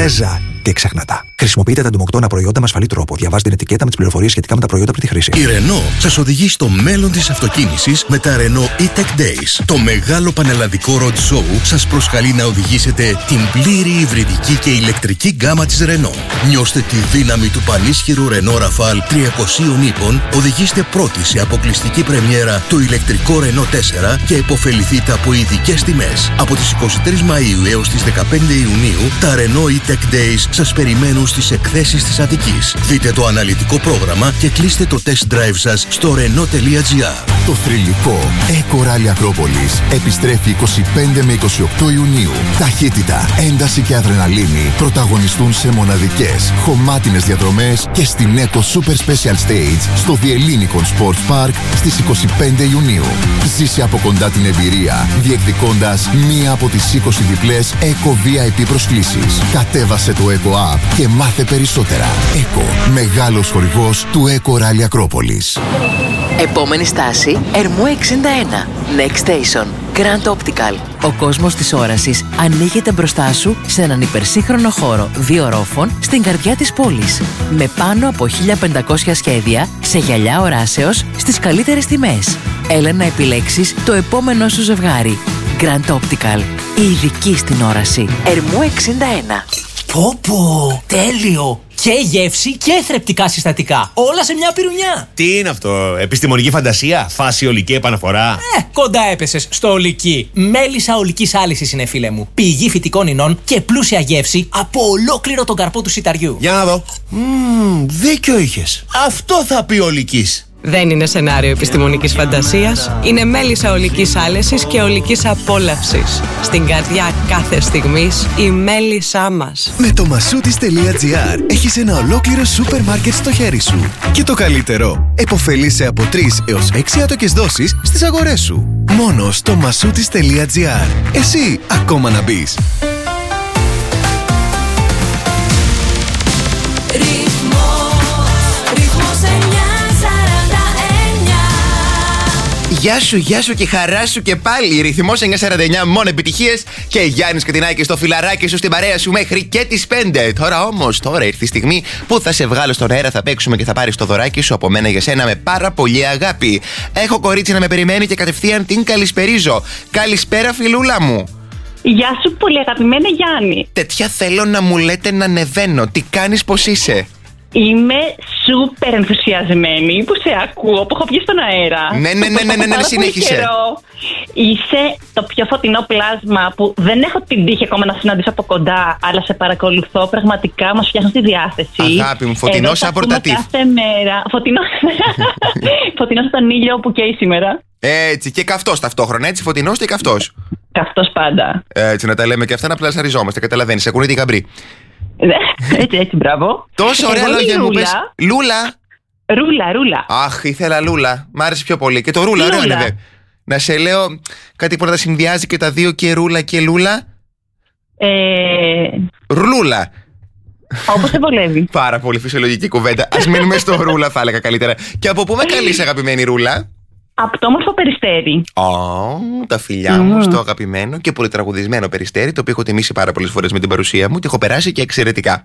Τέζα. Και ξεχνάτα. Χρησιμοποιείτε τα ντομοκτώνα προϊόντα με ασφαλή τρόπο. Διαβάζετε την ετικέτα με τις πληροφορίες σχετικά με τα προϊόντα πριν τη χρήση. Η Renault σας οδηγεί στο μέλλον της αυτοκίνησης με τα Renault E-Tech Days. Το μεγάλο πανελλαδικό road show σας προσκαλεί να οδηγήσετε την πλήρη υβριδική και ηλεκτρική γκάμα της Renault. Νιώστε τη δύναμη του πανίσχυρου Renault Rafale 300 ύπων, οδηγήστε πρώτοι σε αποκλειστική πρεμιέρα το ηλεκτρικό Renault 4 και υποφεληθείτε από ειδικές τιμές. Από τις 23 Μαΐου έως τις 15 Ιουνίου, τα Renault E-Tech Days σας περιμένουν στις εκθέσεις της Αττικής. Δείτε το αναλυτικό πρόγραμμα και κλείστε το test drive σας στο Renault.gr. Το θρυλικό Eco Rally Acropolis επιστρέφει 25 με 28 Ιουνίου. Ταχύτητα, ένταση και αδρεναλίνη πρωταγωνιστούν σε μοναδικές, χωμάτινες διαδρομές και στην Eco Super Special Stage στο The Ellinikon Sports Park στις 25 Ιουνίου. Ζήσε από κοντά την εμπειρία, διεκδικώντας μία από τις 20 διπλές Eco VIP προσκλήσεις. Κατέβασε το Eco App και μάθε περισσότερα. Eco, μεγάλος χορηγός του Eco Rally Acropolis. Επόμενη στάση, Ερμού 61. Next Station, Grand Optical. Ο κόσμος της όρασης ανοίγεται μπροστά σου σε έναν υπερσύγχρονο χώρο 2 ορόφων στην καρδιά της πόλης. Με πάνω από 1500 σχέδια σε γυαλιά οράσεως στις καλύτερες τιμές. Έλα να επιλέξεις το επόμενό σου ζευγάρι. Grand Optical. Η ειδική στην όραση. Ερμού 61. Πω, τέλειο! Και γεύση και θρεπτικά συστατικά. Όλα σε μια πυρουνιά. Τι είναι αυτό, επιστημονική φαντασία, φάση ολική επαναφορά? Κοντά έπεσες στο ολική. Μέλισσα ολικής άλυσης είναι, φίλε μου. Πηγή φυτικών ινών και πλούσια γεύση από ολόκληρο τον καρπό του σιταριού. Για να δω. Δίκιο είχες. Αυτό θα πει ολικής. Δεν είναι σενάριο επιστημονικής φαντασίας. Είναι μέλισσα ολικής άλεσης και ολικής απόλαυσης. Στην καρδιά κάθε στιγμής η μέλισσά μας. Με το Masoutis.gr έχεις ένα ολόκληρο σούπερ μάρκετ στο χέρι σου. Και το καλύτερο, επωφελείσαι από 3 έως 6 άτοκες δόσεις στις αγορές σου. Μόνο στο Masoutis.gr. Εσύ ακόμα να μπεις. Γεια σου και χαρά σου και πάλι. Ρυθμός 949, μόνο επιτυχίες. Και Γιάννης Κατινάκης στο φιλαράκι σου στην παρέα σου μέχρι και τις 5. Τώρα ήρθε η στιγμή που θα σε βγάλω στον αέρα, θα παίξουμε και θα πάρεις το δωράκι σου από μένα για σένα με πάρα πολύ αγάπη. Έχω κορίτσι να με περιμένει και κατευθείαν την καλησπερίζω. Καλησπέρα, φιλούλα μου. Γεια σου, πολύ αγαπημένη Γιάννη. Τέτοια θέλω να μου λέτε να ανεβαίνω. Τι κάνεις, πώς είσαι? Είμαι σούπερ ενθουσιασμένη που σε ακούω, που έχω βγει στον αέρα. Ναι, συνέχισε. Είσαι το πιο φωτεινό πλάσμα που δεν έχω την τύχη ακόμα να συναντήσω από κοντά, αλλά σε παρακολουθώ, πραγματικά μας φτιάχνουν τη διάθεση. Αγάπη μου, φωτεινό σαν πορτατίφ. Κάθε μέρα. Φωτεινός στον ήλιο που καίει σήμερα. Έτσι, και καυτός ταυτόχρονα, έτσι, φωτεινός και καυτός. Καυτός πάντα. Έτσι, να τα λέμε και αυτά, να πλασαριζόμαστε, καταλαβαίνεις, ακούνε την καμπρί. Έτσι, μπράβο. Τόσο ωραία λόγια μου πες. Λούλα. Ρούλα. Αχ, ήθελα Λούλα. Μ' άρεσε πιο πολύ. Και το Ρούλα, ωραίο είναι, βέβαια. Να σε λέω κάτι που να τα συνδυάζει και τα δύο, και Ρούλα και Λούλα. Ρουλούλα. Όπως σε βολεύει. Πάρα πολύ φυσιολογική κουβέντα. Ας μείνουμε στο Ρούλα, θα έλεγα καλύτερα. Και από πού με καλείς, αγαπημένη Ρούλα? Από το όμορφο Περιστέρι. Τα φιλιά μου στο αγαπημένο και πολυτραγουδισμένο Περιστέρι, το οποίο έχω τιμήσει πάρα πολλές φορές με την παρουσία μου και έχω περάσει και εξαιρετικά.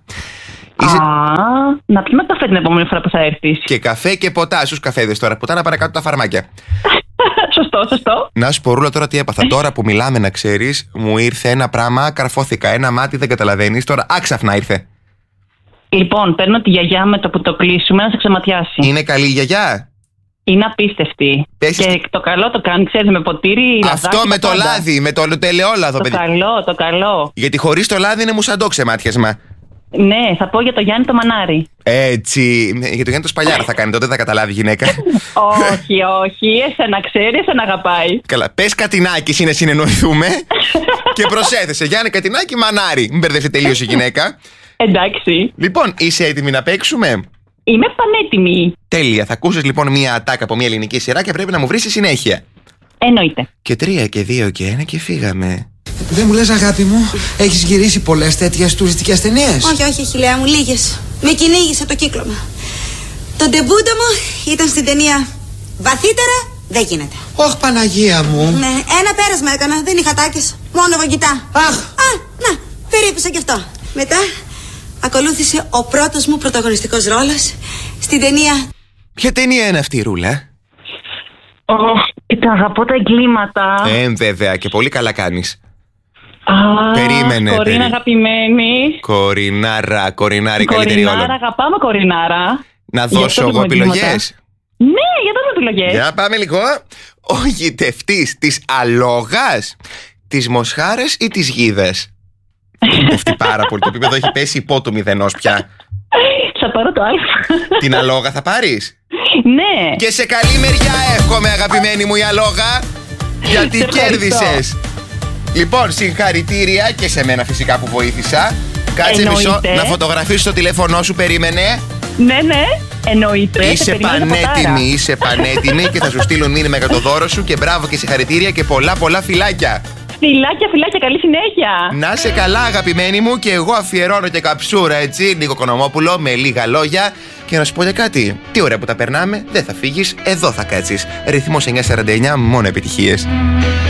Να πιούμε καφέ την επόμενη φορά που θα έρθεις. Και καφέ και ποτά, στους καφέδες τώρα. Ποτά να παρακάτω τα φαρμάκια. Σωστό. Να σου πω, Ρούλα, τώρα τι έπαθα. Τώρα που μιλάμε, να ξέρεις, μου ήρθε ένα πράγμα, καρφώθηκα. Ένα μάτι, δεν καταλαβαίνεις. Τώρα άξαφνα ήρθε. Λοιπόν, παίρνω τη γιαγιά με το που το κλείσουμε να σε ξεματιάσει. Είναι καλή η γιαγιά? Είναι απίστευτη. Και το καλό το κάνει, ξέρεις, με ποτήρι. Αυτό με το λάδι, με το τελεόλαδο, παιδί. Το καλό. Γιατί χωρίς το λάδι είναι μουσαντό ξεμάτιασμα. Ναι, θα πω για το Γιάννη το Μανάρι. Έτσι. Για το Γιάννη το Σπαλιάρα θα κάνει, τότε θα καταλάβει γυναίκα. όχι. Εσένα ξέρει, εσένα αγαπάει. Καλά. Πες Κατινάκης είναι, συνεννοηθούμε. Και προσέθεσε Γιάννη Κατινάκη Μανάρι. Μην μπερδευτεί τελείως η γυναίκα. Εντάξει. Λοιπόν, είσαι έτοιμη να παίξουμε? Είμαι πανέτοιμη. Τέλεια. Θα ακούσεις λοιπόν μια ατάκα από μια ελληνική σειρά και πρέπει να μου βρεις τη συνέχεια. Εννοείται. Και 3 και 2 και 1 και φύγαμε. Δεν μου λες, αγάπη μου, έχεις γυρίσει πολλές τέτοιες τουριστικές ταινίες? Όχι, χιλιά μου, λίγες. Με κυνήγησε το κύκλωμα. Το ντεμπούτο μου ήταν στην ταινία Βαθύτερα δεν γίνεται. Όχι, Παναγία μου. Ναι, ένα πέρασμα έκανα, δεν είχα τάκες. Μόνο βαγγιτά. Αχ! Να, περίπουσα κι αυτό. Μετά ακολούθησε ο πρώτος μου πρωταγωνιστικός ρόλος στην ταινία. Ποια ταινία είναι αυτή, Ρούλα? Τα αγαπώ τα εγκλήματα. Βέβαια, και πολύ καλά κάνεις. Περίμενε. Κορίνα αγαπημένη. Κορινάρη, καλύτερη όλων. Κορινάρα, αγαπάμε κορινάρα. Να δώσω εγώ επιλογές? Ναι, για δώσω επιλογές. Για πάμε λίγο. Ο γητευτής της αλόγας, της μοσχάρας ή της γίδας? Πέφτει πάρα πολύ. Το επίπεδο έχει πέσει υπό του μηδενός πια. Θα πάρω το άλλο. Την αλόγα θα πάρεις? Ναι. Και σε καλή μεριά εύχομαι, αγαπημένη μου η αλόγα, γιατί κέρδισες. Λοιπόν, συγχαρητήρια και σε μένα φυσικά που βοήθησα. Κάτσε μισό να φωτογραφίσεις το τηλέφωνό σου, περίμενε. Ναι, εννοείται. Είσαι πανέτοιμη και θα σου στείλουν μήνυμα για το δώρο σου. Και μπράβο και συγχαρητήρια και πολλά φιλάκια. Φιλάκια, καλή συνέχεια. Να σε καλά, αγαπημένη μου, και εγώ αφιερώνω και καψούρα, έτσι, Νίκο Κονομόπουλο, με λίγα λόγια. Και να σου πω για κάτι, τι ωραία που τα περνάμε, δεν θα φύγεις, εδώ θα κάτσεις. Ρυθμός 949, μόνο επιτυχίες.